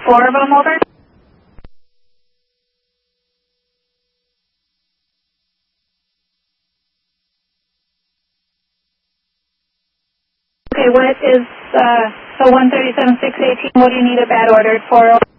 4 of them, over. Okay, what is, so 137,618, what do you need a bad ordered for?